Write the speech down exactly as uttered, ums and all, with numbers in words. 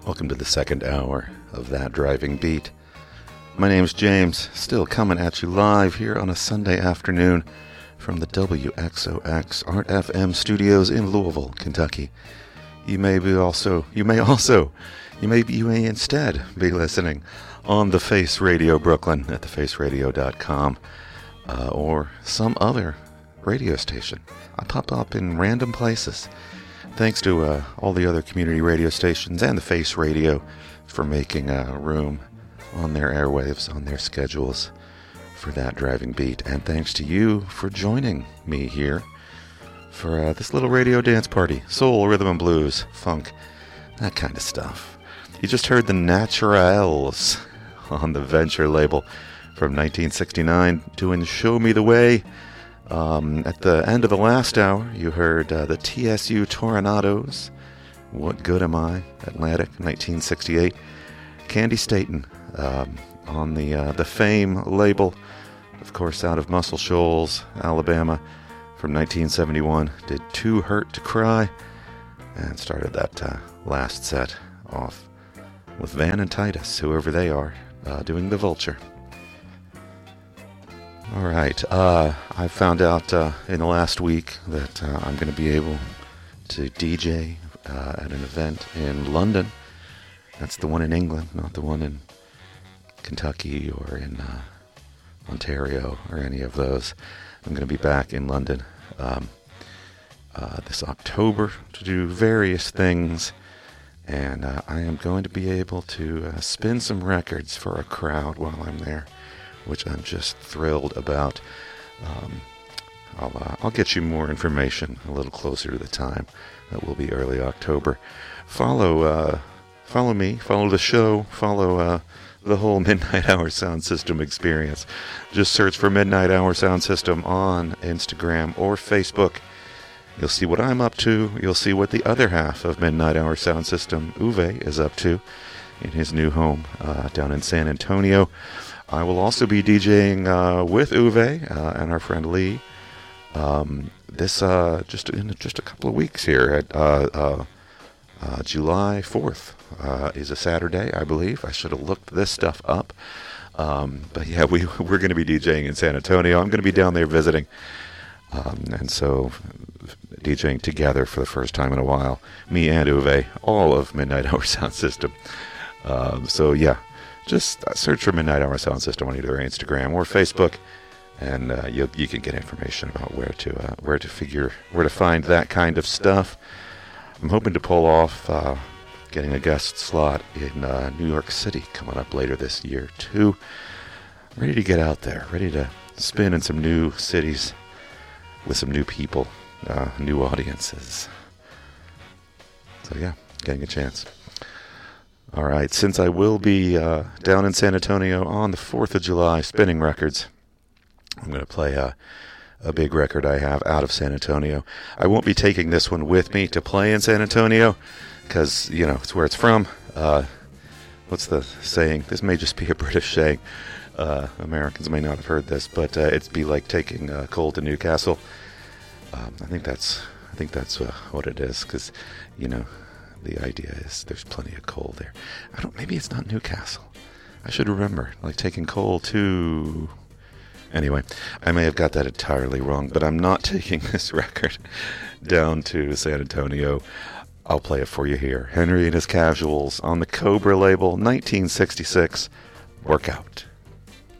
Welcome to the second hour of That Driving Beat. My name's James, still coming at you live here on a Sunday afternoon from the W X O X Art F M studios in Louisville, Kentucky. You may be also, you may also, you may, you may instead be listening on The Face Radio Brooklyn at the face radio dot com uh, or some other radio station. I pop up in random places. Thanks to uh, all the other community radio stations and the Face Radio for making uh, room on their airwaves, on their schedules for That Driving Beat. And thanks to you for joining me here for uh, this little radio dance party. Soul, rhythm and blues, funk, that kind of stuff. You just heard the Naturals on the Venture label from nineteen sixty-nine doing Show Me the Way. Um, at the end of the last hour, you heard uh, the T S U Tornadoes, What Good Am I, Atlantic, nineteen sixty-eight. Candy Staten um, on the uh, the Fame label, of course, out of Muscle Shoals, Alabama, from nineteen seventy-one, did Too Hurt to Cry, and started that uh, last set off with Van and Titus, whoever they are, uh, doing The Vulture. All right, uh, I found out uh, in the last week that uh, I'm going to be able to D J uh, at an event in London. That's the one in England, not the one in Kentucky or in uh, Ontario or any of those. I'm going to be back in London um, uh, this October to do various things, and uh, I am going to be able to uh, spin some records for a crowd while I'm there, which I'm just thrilled about. Um, I'll, uh, I'll get you more information a little closer to the time. That will be early October. Follow uh, follow me, follow the show, follow uh, the whole Midnight Hour Sound System experience. Just search for Midnight Hour Sound System on Instagram or Facebook. You'll see what I'm up to. You'll see what the other half of Midnight Hour Sound System, Uwe, is up to in his new home uh, down in San Antonio. I will also be DJing uh, with Uwe uh, and our friend Lee. Um, this uh, just in just a couple of weeks here at uh, uh, uh, July fourth uh, is a Saturday, I believe. I should have looked this stuff up. Um, but yeah, we we're going to be DJing in San Antonio. I'm going to be down there visiting, um, and so DJing together for the first time in a while. Me and Uwe, all of Midnight Hour Sound System. Um, so yeah. Just search for Midnight Hour Sound System on either Instagram or Facebook, and uh, you you can get information about where to uh, where to figure where to find that kind of stuff. I'm hoping to pull off uh, getting a guest slot in uh, New York City coming up later this year too. Ready to get out there, ready to spin in some new cities with some new people, uh, new audiences. So yeah, getting a chance. All right, since I will be uh, down in San Antonio on the fourth of July spinning records, I'm going to play a, a big record I have out of San Antonio. I won't be taking this one with me to play in San Antonio because, you know, it's where it's from. Uh, what's the saying? This may just be a British saying. Uh, Americans may not have heard this, but uh, it'd be like taking uh, coal to Newcastle. Um, I think that's I think that's uh, what it is because, you know, the idea is there's plenty of coal there. I don't. Maybe it's not Newcastle. I should remember. Like taking coal to. Anyway, I may have got that entirely wrong, but I'm not taking this record down to San Antonio. I'll play it for you here. Henry and His Casuals on the Cobra label, nineteen sixty-six. Workout.